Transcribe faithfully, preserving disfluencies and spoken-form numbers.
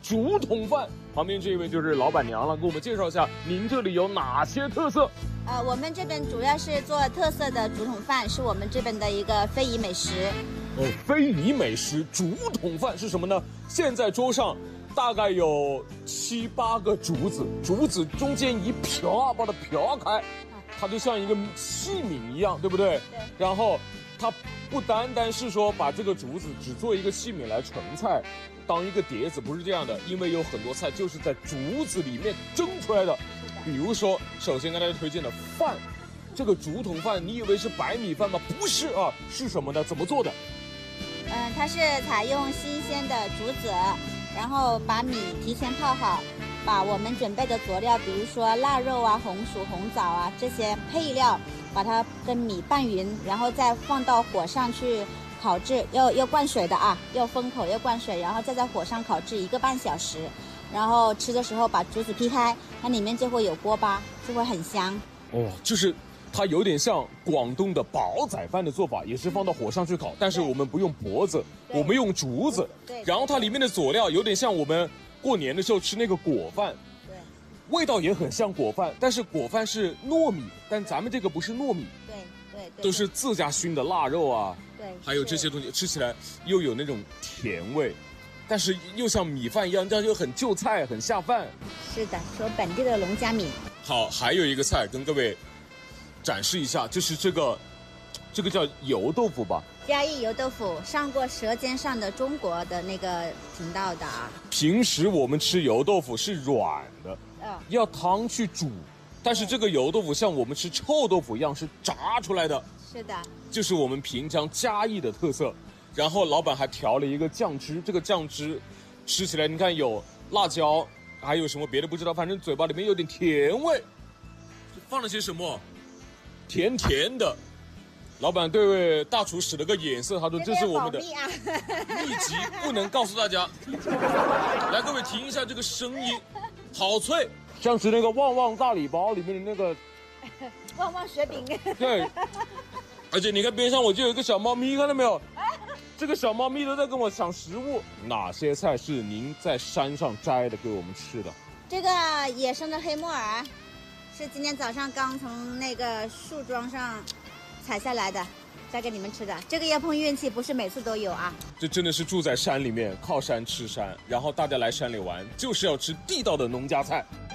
竹筒饭。旁边这一位就是老板娘了，给我们介绍一下您这里有哪些特色。 呃，我们这边主要是做特色的竹筒饭，是我们这边的一个非遗美食。 哦，非遗美食竹筒饭是什么呢？现在桌上大概有七八个竹子，竹子中间一瓢啊，把它瓢开，它就像一个器皿一样，对不对？ 对。 然后它不单单是说把这个竹子只做一个器皿来盛菜，当一个碟子，不是这样的，因为有很多菜就是在竹子里面蒸出来的。比如说，首先跟大家推荐的饭，这个竹筒饭，你以为是白米饭吗？不是啊，是什么呢？怎么做的？ 嗯，它是采用新鲜的竹子，然后把米提前泡好，把我们准备的佐料，比如说腊肉啊、红薯、红枣啊这些配料，把它跟米拌匀，然后再放到火上去烤制，要要灌水的啊，要封口要灌水，然后再在火上烤制一个半小时。然后吃的时候把竹子劈开，它里面就会有锅巴，就会很香。 哦，就是它有点像广东的煲仔饭的做法，也是放到火上去烤，但是我们不用脖子，我们用竹子。 对。 然后它里面的佐料有点像我们过年的时候吃那个果饭。 对。 味道也很像果饭，但是果饭是糯米，但咱们这个不是糯米。 对对对。 都是自家熏的腊肉啊。 对。 还有这些东西，吃起来又有那种甜味。但是又像米饭一样，这样就很就菜，很下饭。 是的，说本地的农家米。 好，还有一个菜跟各位展示一下，就是这个，这个叫油豆腐吧？ 嘉义油豆腐上过《舌尖上的中国》的那个频道的啊。 平时我们吃油豆腐是软的，嗯，要汤去煮，但是这个油豆腐像我们吃臭豆腐一样是炸出来的。 是的， 就是我们平江嘉义的特色。然后老板还调了一个酱汁，这个酱汁吃起来你看有辣椒，还有什么别的不知道，反正嘴巴里面有点甜味。放了些什么？甜甜的。老板对大厨使了个眼色，他说这是我们的秘籍，不能告诉大家。来，各位听一下这个声音，好脆，像是那个旺旺大礼包里面的那个旺旺雪饼。 对，而且你看边上我就有一个小猫咪，看到没有？这个小猫咪都在跟我抢食物。哪些菜是您在山上摘的给我们吃的？ 这个野生的黑木耳，是今天早上刚从那个树桩上采下来的，摘给你们吃的。这个要碰运气，不是每次都有啊。 这真的是住在山里面，靠山吃山，然后大家来山里玩，就是要吃地道的农家菜。